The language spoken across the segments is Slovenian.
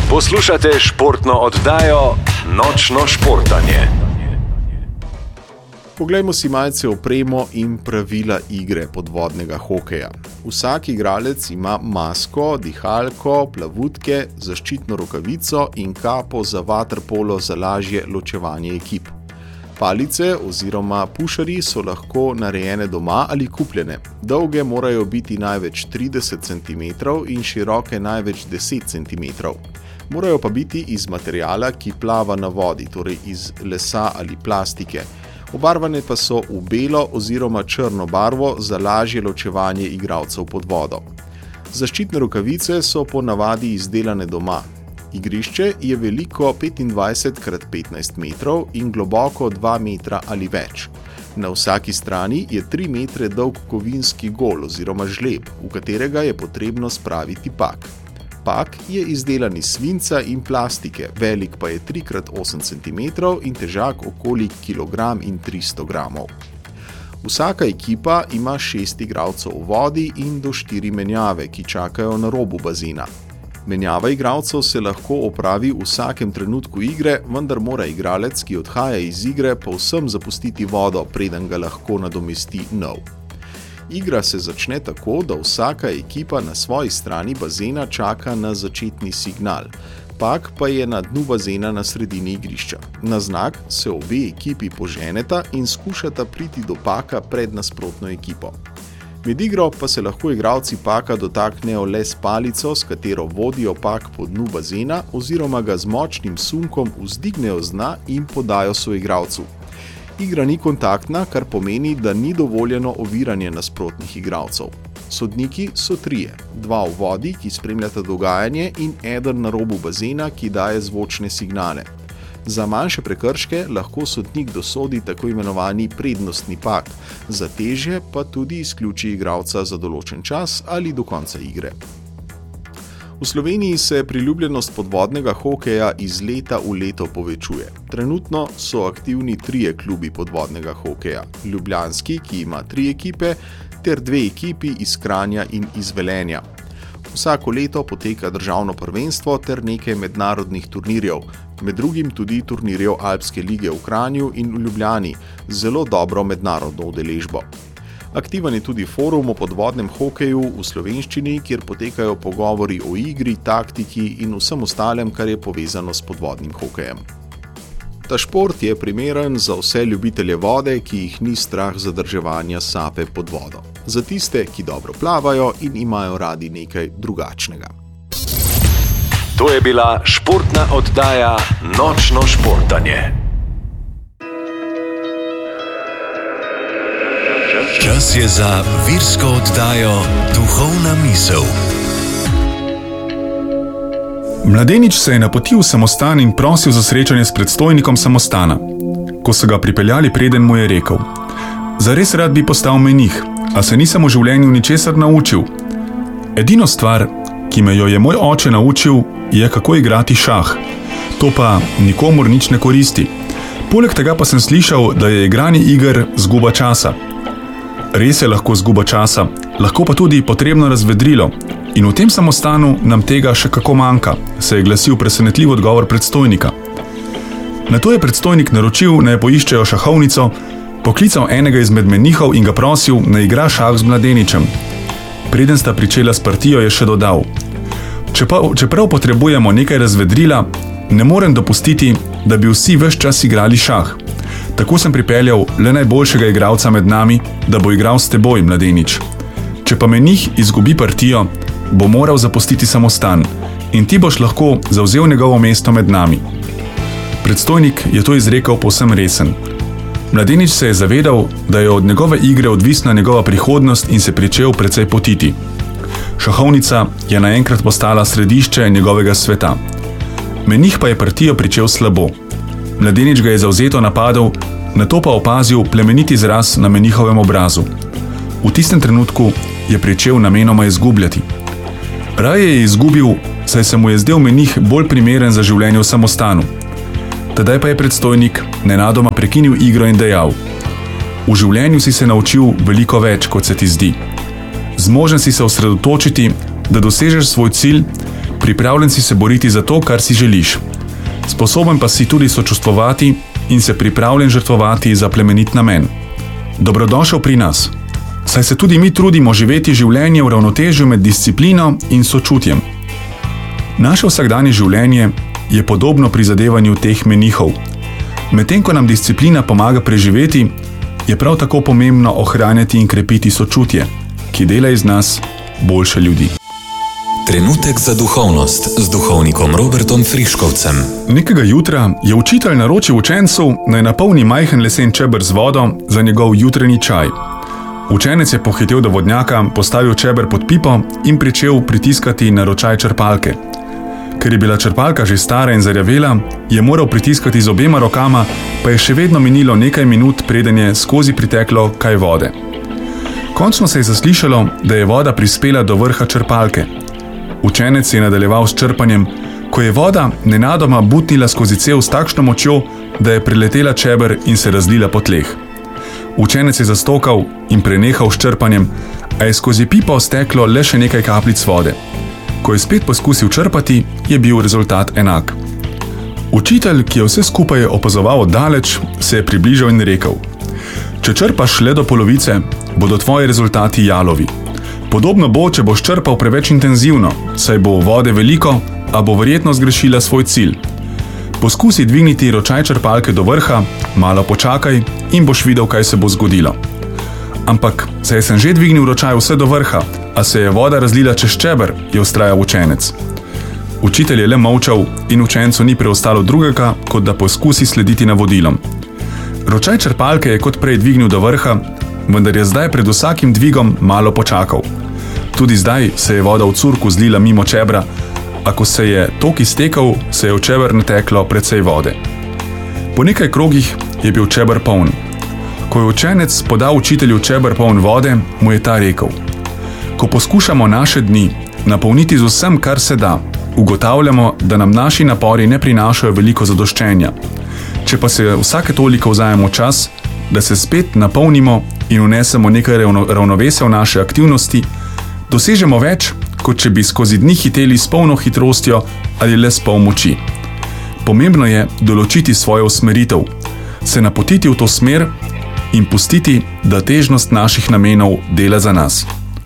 Poslušate športno oddajo Nočno športanje. Poglejmo si malce opremo in pravila igre podvodnega hokeja. Vsak igralec ima masko, dihalko, plavutke, zaščitno rokavico in kapo za vaterpolo za lažje ločevanje ekip. Palice oziroma pušarji so lahko narejene doma ali kupljene. Dolge morajo biti največ 30 cm in široke največ 10 cm. Morajo pa biti iz materiala, ki plava na vodi, torej iz lesa ali plastike. Obarvane pa so v belo oziroma črno barvo za lažje ločevanje igralcev pod vodo. Zaščitne rokavice so po navadi izdelane doma. Igrišče je veliko 25x15 metrov in globoko 2 metra ali več. Na vsaki strani je 3 metre dolg kovinski gol oziroma žleb, v katerega je potrebno spraviti pak. Pak je izdelan iz svinca in plastike, velik pa je 3x8 cm in težak okoli 1,3 kg. Vsaka ekipa ima 6 igralcev v vodi in do 4 menjave, ki čakajo na robu bazena. Menjava igralcev se lahko opravi v vsakem trenutku igre, vendar mora igralec, ki odhaja iz igre, povsem zapustiti vodo, preden ga lahko nadomesti nov. Igra se začne tako, da vsaka ekipa na svoji strani bazena čaka na začetni signal. Pak pa je na dnu bazena na sredini igrišča. Na znak se obe ekipi poženeta in skušata priti do paka pred nasprotno ekipo. Med igro pa se lahko igralci paka dotaknejo le s palico, s katero vodijo pak po dnu bazena oziroma ga z močnim sunkom vzdignejo z dna in podajo soigralcu. Igra ni kontaktna, kar pomeni, da ni dovoljeno oviranje nasprotnih igralcev. Sodniki so 3, 2 v vodi, ki spremljata dogajanje, in eden na robu bazena, ki daje zvočne signale. Za manjše prekrške lahko sodnik dosodi tako imenovani prednostni pak, za težje pa tudi izključi igralca za določen čas ali do konca igre. V Sloveniji se priljubljenost podvodnega hokeja iz leta v leto povečuje. Trenutno so aktivni 3 klubi podvodnega hokeja. Ljubljanski, ki ima 3 ekipe, ter 2 ekipi iz Kranja in iz Velenja. Vsako leto poteka državno prvenstvo ter nekaj mednarodnih turnirjev, med drugim tudi turnirjev Alpske lige v Kranju in v Ljubljani, z zelo dobro mednarodno udeležbo. Aktiven je tudi forum o podvodnem hokeju v slovenščini, kjer potekajo pogovori o igri, taktiki in vsem ostalem, kar je povezano s podvodnim hokejem. Ta šport je primeren za vse ljubitelje vode, ki jih ni strah zadrževanja sape pod vodo. Za tiste, ki dobro plavajo in imajo radi nekaj drugačnega. To je bila športna oddaja Nočno športanje. Čas je za virsko oddajo Duhovna misel. Mladenič se je napotil v samostan in prosil za srečanje s predstojnikom samostana. Ko so ga pripeljali preden, mu je rekel: "Zares rad bi postal menih, a se nisem v življenju ničesar naučil. Edino stvar, ki me jo je moj oče naučil, je kako igrati šah. To pa nikomur nič ne koristi. Poleg tega pa sem slišal, da je igranje iger zguba časa." Res je lahko zguba časa, lahko pa tudi potrebno razvedrilo. In v tem samostanu nam tega še kako manjka, se je glasil presenetljiv odgovor predstojnika. Nato je predstojnik naročil, naj poiščejo šahovnico, poklical enega izmed menihov in ga prosil, naj igra šah z mladeničem. Preden sta pričela s partijo, je še dodal: "Čeprav potrebujemo nekaj razvedrila, ne morem dopustiti, da bi vsi ves čas igrali šah. Tako sem pripeljal le najboljšega igralca med nami, da bo igral s teboj, mladenič. Če pa menih izgubi partijo, bo moral zapustiti samostan in ti boš lahko zavzel njegovo mesto med nami." Predstojnik je to izrekel povsem resen. Mladenič se je zavedal, da je od njegove igre odvisna njegova prihodnost in se pričel precej potiti. Šahovnica je naenkrat postala središče njegovega sveta. Menih pa je partijo pričel slabo. Mladenič ga je zavzeto napadel, nato pa opazil plemenit izraz na menihovem obrazu. V tistem trenutku je pričel namenoma izgubljati. Raje je izgubil, saj se mu je zdel menih bolj primeren za življenje v samostanu. Tedaj pa je predstojnik nenadoma prekinil igro in dejal: "V življenju si se naučil veliko več, kot se ti zdi. Zmožen si se osredotočiti, da dosežeš svoj cilj, pri Pripravljen si se boriti za to, kar si želiš. Sposoben pa si tudi sočustvovati in se pripravljen žrtvovati za plemenit namen. Dobrodošel pri nas. Saj se tudi mi trudimo živeti življenje v ravnotežju med disciplino in sočutjem. Naše vsakdanje življenje je podobno prizadevanju teh menihov. Medtem ko nam disciplina pomaga preživeti, je prav tako pomembno ohranjati in krepiti sočutje, ki dela iz nas boljše ljudi. Trenutek za duhovnost z duhovnikom Robertom Friškovcem. Nekega jutra je učitelj naročil učencu, naj napolni majhen lesen čeber z vodo za njegov jutranji čaj. Učenec je pohitel do vodnjaka, postavil čeber pod pipo in pričel pritiskati na ročaj črpalke. Ker je bila črpalka že stara in zarjavela, je moral pritiskati z obema rokama, pa je še vedno minilo nekaj minut, preden je skozi priteklo kaj vode. Končno se je zaslišalo, da je voda prispela do vrha črpalke. Učenec je nadaljeval s črpanjem, ko je voda nenadoma butnila skozi cev s takšno močjo, da je preletela čeber in se razlila po tleh. Učenec je zastokal in prenehal s črpanjem, a je skozi pipo steklo le še nekaj kapljic vode. Ko je spet poskusil črpati, je bil rezultat enak. Učitelj, ki je vse skupaj opazoval oddaleč, se je približal in rekel: Če črpaš le do polovice, bodo tvoji rezultati jalovi. Podobno bo, če boš črpal preveč intenzivno, saj bo vode veliko, a bo verjetno zgrešila svoj cilj. Poskusi dvigniti ročaj črpalke do vrha, malo počakaj in boš videl, kaj se bo zgodilo. Ampak, saj sem že dvignil ročaj vse do vrha, a se je voda razlila čez čeber, je vztrajal učenec. Učitelj je le molčal in učencu ni preostalo drugega, kot da poskusi slediti navodilom. Ročaj črpalke je kot prej dvignil do vrha, vendar je zdaj pred vsakim dvigom malo počakal. Tudi zdaj se je voda v curku zlila mimo čebra, a ko se je tok iztekal, se je v čeber nateklo precej vode. Po nekaj krogih je bil čeber poln. Ko je učenec podal učitelju čeber poln vode, mu je ta rekel: Ko poskušamo naše dni napolniti z vsem, kar se da, ugotavljamo, da nam naši napori ne prinašajo veliko zadoščenja. Če pa se vsake toliko vzamemo čas, da se spet napolnimo in vnesemo nekaj ravnovesja v naše aktivnosti, dosežemo več, kot če bi skozi dni hiteli s polno hitrostjo ali le s pol moči. Pomembno je določiti svojo usmeritev, se napotiti v to smer in pustiti, da težnost naših namenov dela za nas.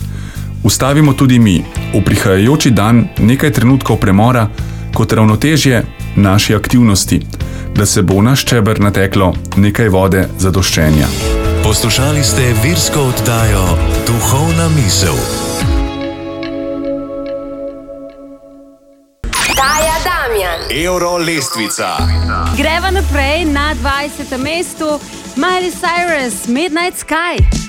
Ustavimo tudi mi v prihajajoči dan nekaj trenutkov premora kot ravnotežje naše aktivnosti, da se bo v naš čeber nateklo nekaj vode zadoščenja. Poslušali ste virsko oddajo Duhovna misel. Taja Damjan. Euro lestvica. Greva naprej na 20. mestu. Miley Cyrus, Midnight Sky.